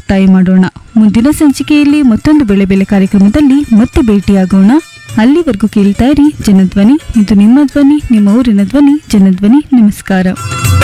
ಮುಕ್ತಾಯ ಮಾಡೋಣ. ಮುಂದಿನ ಸಂಚಿಕೆಯಲ್ಲಿ ಮತ್ತೊಂದು ಬೆಳೆ ಕಾರ್ಯಕ್ರಮದಲ್ಲಿ ಮತ್ತೆ ಭೇಟಿಯಾಗೋಣ. ಅಲ್ಲಿವರೆಗೂ ಕೇಳ್ತಾ ಇರಿ ಜನಧ್ವನಿ. ಇದು ನಿಮ್ಮ ಧ್ವನಿ, ನಿಮ್ಮ ಊರಿನ ಧ್ವನಿ, ಜನಧ್ವನಿ. ನಮಸ್ಕಾರ.